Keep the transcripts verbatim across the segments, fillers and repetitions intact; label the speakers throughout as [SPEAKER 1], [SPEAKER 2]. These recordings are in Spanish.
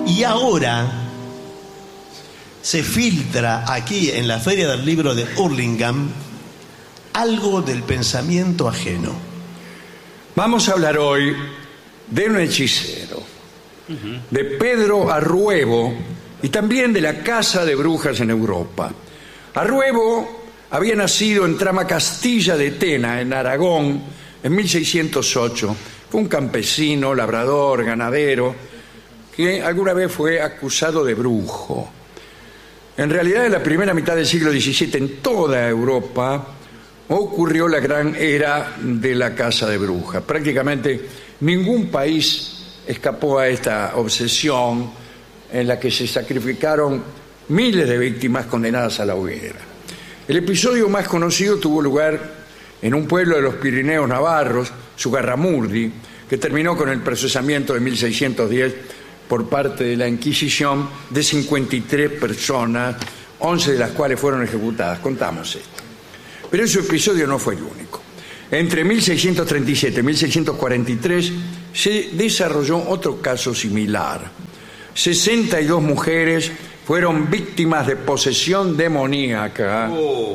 [SPEAKER 1] Y ahora se filtra aquí en la Feria del Libro de Hurlingham algo del pensamiento ajeno.
[SPEAKER 2] Vamos a hablar hoy de un hechicero, uh-huh. de Pedro Arruebo, y también de la Casa de Brujas en Europa. Arruebo había nacido en Tramacastilla de Tena, en Aragón, en mil seiscientos ocho. Fue un campesino, labrador, ganadero, que alguna vez fue acusado de brujo. En realidad, en la primera mitad del siglo diecisiete, en toda Europa, ocurrió la gran era de la caza de brujas. Prácticamente ningún país escapó a esta obsesión en la que se sacrificaron miles de víctimas condenadas a la hoguera. El episodio más conocido tuvo lugar en un pueblo de los Pirineos navarros, Zugarramurdi, que terminó con el procesamiento de mil seiscientos diez por parte de la Inquisición de cincuenta y tres personas, once de las cuales fueron ejecutadas. Contamos esto. Pero ese episodio no fue el único. Entre mil seiscientos treinta y siete y mil seiscientos cuarenta y tres se desarrolló otro caso similar. sesenta y dos mujeres fueron víctimas de posesión demoníaca oh.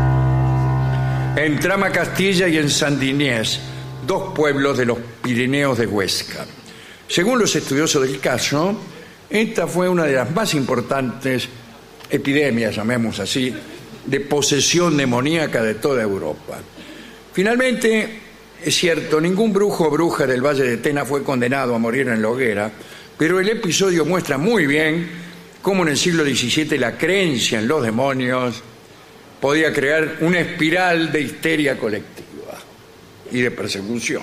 [SPEAKER 2] en Tramacastilla y en Sandiniés, dos pueblos de los Pirineos de Huesca. Según los estudiosos del caso, esta fue una de las más importantes epidemias, llamemos así, de posesión demoníaca de toda Europa. Finalmente, es cierto, ningún brujo o bruja del Valle de Tena fue condenado a morir en la hoguera, pero el episodio muestra muy bien cómo en el siglo diecisiete la creencia en los demonios podía crear una espiral de histeria colectiva y de persecución.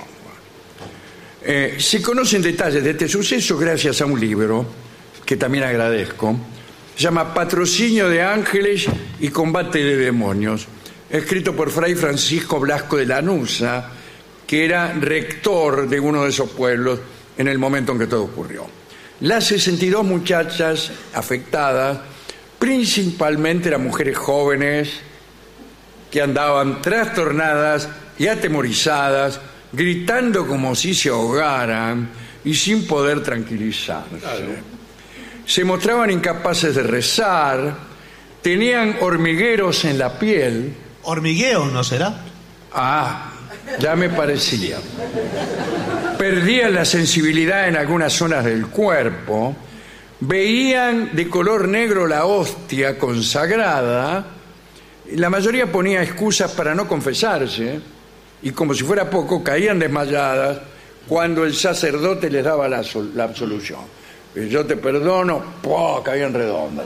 [SPEAKER 2] Eh, se conocen detalles de este suceso gracias a un libro que también agradezco. Se llama Patrocinio de Ángeles y Combate de Demonios, escrito por Fray Francisco Blasco de Lanuza, que era rector de uno de esos pueblos en el momento en que todo ocurrió. Las sesenta y dos muchachas afectadas principalmente eran mujeres jóvenes que andaban trastornadas y atemorizadas, gritando como si se ahogaran y sin poder tranquilizarse. Claro. Se mostraban incapaces de rezar, tenían hormigueros en la piel.
[SPEAKER 1] ¿Hormigueos no será?
[SPEAKER 2] Ah, ya me parecía. Perdían la sensibilidad en algunas zonas del cuerpo, veían de color negro la hostia consagrada, la mayoría ponía excusas para no confesarse, y como si fuera poco, caían desmayadas cuando el sacerdote les daba la, la absolución. Yo te perdono, ¡pua!, caían redondas.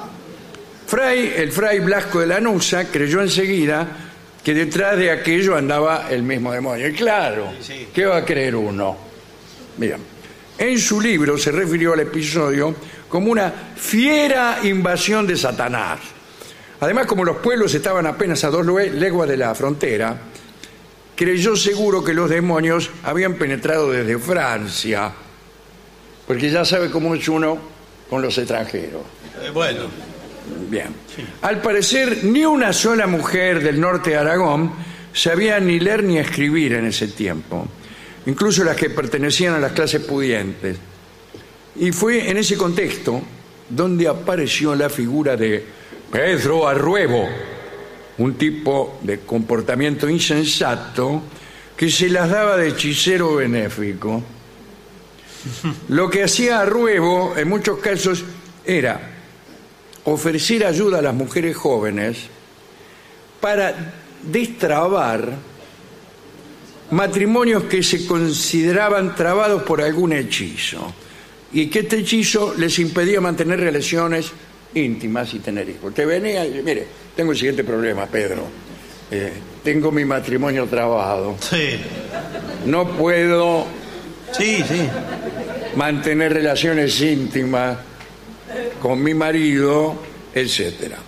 [SPEAKER 2] Fray, el fray Blasco de Lanuza creyó enseguida que detrás de aquello andaba el mismo demonio. Y claro, sí, sí. ¿Qué va a creer uno? Mira, en su libro se refirió al episodio como una fiera invasión de Satanás. Además, como los pueblos estaban apenas a dos leguas de la frontera, creyó seguro que los demonios habían penetrado desde Francia, porque ya sabe cómo es uno con los extranjeros.
[SPEAKER 1] Eh, bueno.
[SPEAKER 2] Bien. Sí. Al parecer, ni una sola mujer del norte de Aragón sabía ni leer ni escribir en ese tiempo, incluso las que pertenecían a las clases pudientes. Y fue en ese contexto donde apareció la figura de Pedro Arruebo, un tipo de comportamiento insensato que se las daba de hechicero benéfico. Lo que hacía Arruebo en muchos casos era ofrecer ayuda a las mujeres jóvenes para destrabar matrimonios que se consideraban trabados por algún hechizo y que este hechizo les impedía mantener relaciones íntimas y tener hijos. Te venía y mire, tengo el siguiente problema, Pedro. Eh, tengo mi matrimonio trabado.
[SPEAKER 1] Sí.
[SPEAKER 2] No puedo
[SPEAKER 1] sí, sí.
[SPEAKER 2] mantener relaciones íntimas con mi marido, etcétera.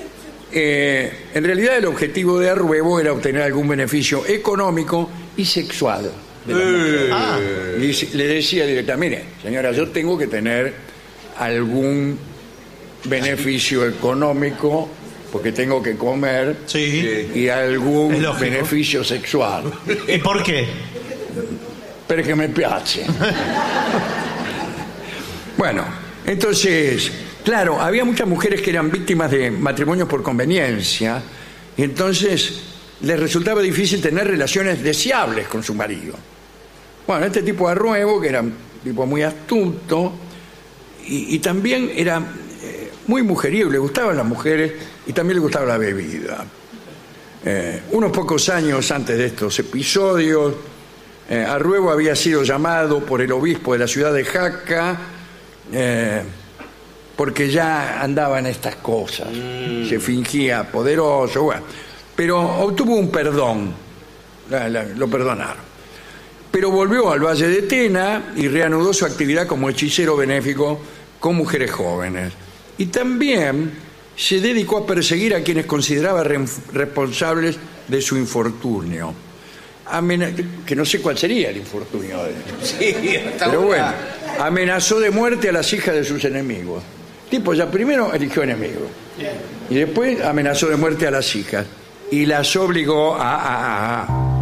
[SPEAKER 2] Eh, en realidad el objetivo de Arruebo era obtener algún beneficio económico y sexual de la mujer. Ah. Y le decía directamente, mire, señora, yo tengo que tener algún beneficio económico porque tengo que comer,
[SPEAKER 1] sí,
[SPEAKER 2] y algún beneficio sexual.
[SPEAKER 1] ¿Y por qué?
[SPEAKER 2] Perché me piace. Bueno, Entonces, claro, había muchas mujeres que eran víctimas de matrimonios por conveniencia, y entonces les resultaba difícil tener relaciones deseables con su marido. Bueno, este tipo de Arruebo, que era un tipo muy astuto, y, y también era eh, muy mujeriego, le gustaban las mujeres y también le gustaba la bebida. Eh, unos pocos años antes de estos episodios, eh, Arruebo había sido llamado por el obispo de la ciudad de Jaca, eh, porque ya andaba en estas cosas, mm. se fingía poderoso, bueno, pero obtuvo un perdón, la, la, lo perdonaron. Pero volvió al Valle de Tena y reanudó su actividad como hechicero benéfico con mujeres jóvenes. Y también se dedicó a perseguir a quienes consideraba re responsables de su infortunio. Amena que no sé cuál sería el infortunio de él. Sí, pero bueno, amenazó de muerte a las hijas de sus enemigos. Tipo, ya primero eligió enemigos y después amenazó de muerte a las hijas y las obligó a, a,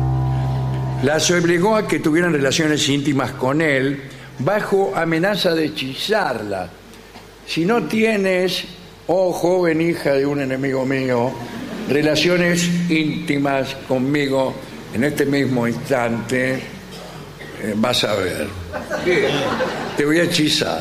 [SPEAKER 2] a las obligó a que tuvieran relaciones íntimas con él bajo amenaza de hechizarlas. Si no tienes, oh joven hija de un enemigo mío, relaciones íntimas conmigo en este mismo instante, eh, vas a ver. Te voy a hechizar.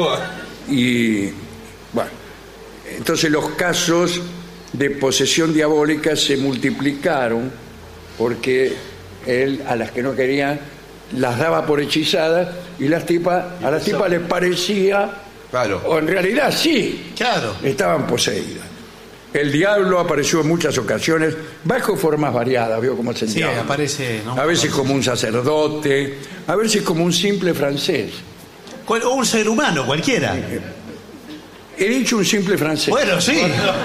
[SPEAKER 2] Y bueno, entonces los casos de posesión diabólica se multiplicaron porque él a las que no querían las daba por hechizadas y las tipas, a las tipas les parecía, claro, o en realidad sí, claro, estaban poseídas. El diablo apareció en muchas ocasiones bajo formas variadas, vio cómo se llama.
[SPEAKER 1] Sí, aparece, ¿no?
[SPEAKER 2] A veces como un sacerdote, a veces como un simple francés.
[SPEAKER 1] O un ser humano, cualquiera.
[SPEAKER 2] He dicho un simple francés.
[SPEAKER 1] Bueno, sí.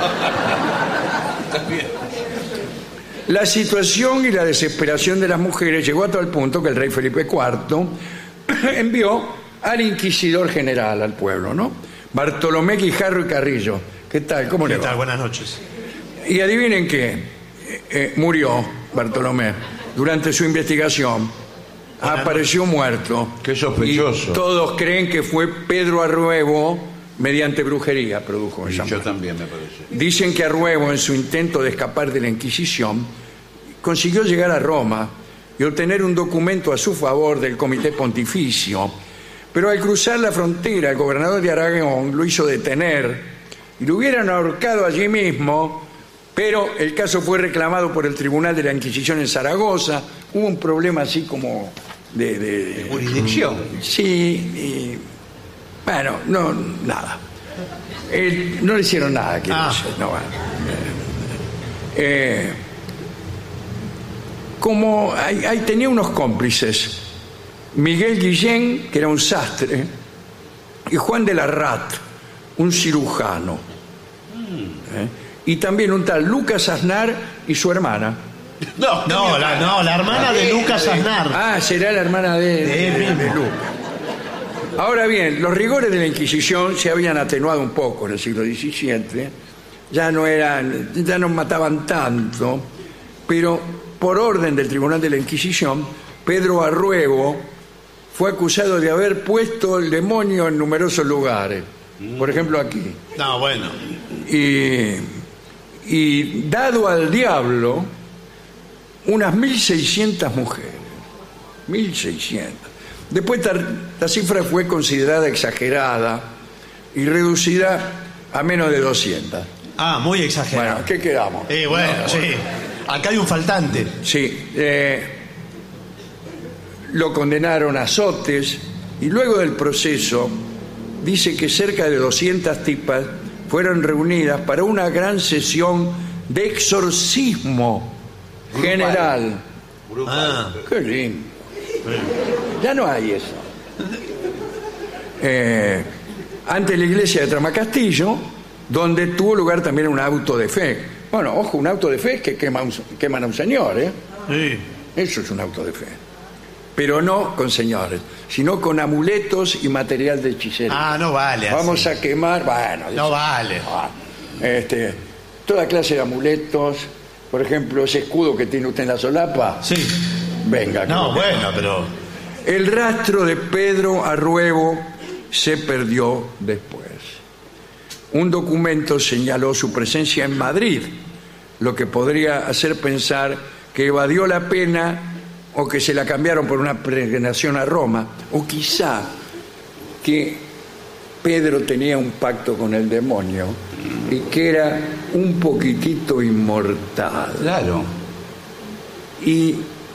[SPEAKER 2] La situación y la desesperación de las mujeres llegó a tal punto que el rey Felipe cuarto envió al inquisidor general al pueblo, ¿no? Bartolomé Guijarro y Carrillo. ¿Qué tal? ¿Cómo le va?
[SPEAKER 1] ¿Qué tal? Buenas noches.
[SPEAKER 2] Y adivinen qué, eh, eh, murió Bartolomé durante su investigación. Buenas apareció noches. Muerto.
[SPEAKER 3] Qué sospechoso.
[SPEAKER 2] Y todos creen que fue Pedro Arruebo, mediante brujería, produjo esa muerte.
[SPEAKER 3] Yo también me parece.
[SPEAKER 2] Dicen que Arruebo, en su intento de escapar de la Inquisición, consiguió llegar a Roma y obtener un documento a su favor del Comité Pontificio, pero al cruzar la frontera el gobernador de Aragón lo hizo detener y lo hubieran ahorcado allí mismo, pero el caso fue reclamado por el Tribunal de la Inquisición en Zaragoza. Hubo un problema así como de, de,
[SPEAKER 1] de jurisdicción.
[SPEAKER 2] Sí, y, bueno, no, nada. Eh, no le hicieron nada, quiero ah. decir, no, bueno. eh, como ahí, ahí tenía unos cómplices, Miguel Guillén, que era un sastre, y Juan de la Rat, un cirujano, ¿eh? Y también un tal Lucas Aznar y su hermana.
[SPEAKER 1] No, no, la, no, la hermana de Lucas Aznar.
[SPEAKER 2] Ah, será la hermana de, de, de, de Lucas. Ahora bien, los rigores de la Inquisición se habían atenuado un poco en el siglo diecisiete, ya no eran, ya no mataban tanto, pero por orden del Tribunal de la Inquisición, Pedro Arruebo fue acusado de haber puesto el demonio en numerosos lugares. Por ejemplo, aquí.
[SPEAKER 1] No, bueno.
[SPEAKER 2] Y, y dado al diablo unas mil seiscientas mujeres. mil seiscientas. Después la cifra fue considerada exagerada y reducida a menos de doscientas.
[SPEAKER 1] Ah, muy exagerada.
[SPEAKER 2] Bueno, ¿qué quedamos?
[SPEAKER 1] Eh, bueno, no, sí. Bueno. Acá hay un faltante.
[SPEAKER 2] Sí. Eh, lo condenaron a azotes y luego del proceso dice que cerca de doscientas tipas fueron reunidas para una gran sesión de exorcismo Grupal. general.
[SPEAKER 1] Grupal. Ah.
[SPEAKER 2] Qué lindo. Ya no hay eso. Eh, ante la iglesia de Tramacastillo, donde tuvo lugar también un auto de fe. Bueno, ojo, un auto de fe es que quema un, queman a un señor, ¿eh?
[SPEAKER 1] Sí.
[SPEAKER 2] Eso es un auto de fe. Pero no con señores, sino con amuletos y material de hechicería.
[SPEAKER 1] Ah, no vale.
[SPEAKER 2] Vamos
[SPEAKER 1] así.
[SPEAKER 2] a quemar, bueno.
[SPEAKER 1] No
[SPEAKER 2] dice,
[SPEAKER 1] vale.
[SPEAKER 2] Ah, este, toda clase de amuletos, por ejemplo, ese escudo que tiene usted en la solapa.
[SPEAKER 1] Sí.
[SPEAKER 2] Venga.
[SPEAKER 1] No, bueno, pero...
[SPEAKER 2] El rastro de Pedro Arruebo se perdió después. Un documento señaló su presencia en Madrid, lo que podría hacer pensar que evadió la pena o que se la cambiaron por una peregrinación a Roma, o quizá que Pedro tenía un pacto con el demonio y que era un poquitito inmortal.
[SPEAKER 3] Claro.
[SPEAKER 2] Y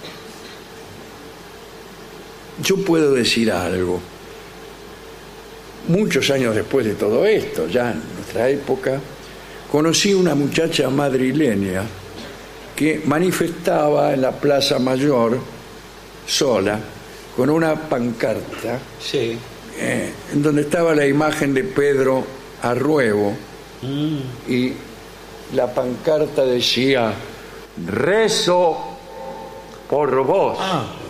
[SPEAKER 2] yo puedo decir algo. Muchos años después de todo esto, ya en nuestra época, conocí una muchacha madrileña que manifestaba en la Plaza Mayor, sola, con una pancarta,
[SPEAKER 3] Sí.
[SPEAKER 2] eh, en donde estaba la imagen de Pedro Arruebo,
[SPEAKER 3] Mm.
[SPEAKER 2] y la pancarta decía: rezo por vos.
[SPEAKER 3] Ah,